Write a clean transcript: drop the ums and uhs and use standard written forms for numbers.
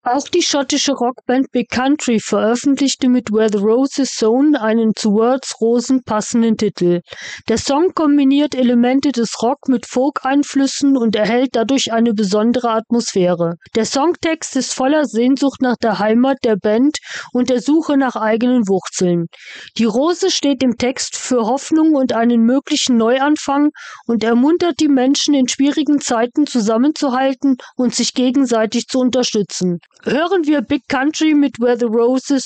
Auch die schottische Rockband Big Country veröffentlichte mit Where the Roses Sown einen zu Words Rosen passenden Titel. Der Song kombiniert Elemente des Rock mit Folk-Einflüssen und erhält dadurch eine besondere Atmosphäre. Der Songtext ist voller Sehnsucht nach der Heimat der Band und der Suche nach eigenen Wurzeln. Die Rose steht im Text für Hoffnung und einen möglichen Neuanfang und ermuntert die Menschen in schwierigen Zeiten zusammenzuhalten und sich gegenseitig zu unterstützen. Hören wir Big Country mit Where the Roses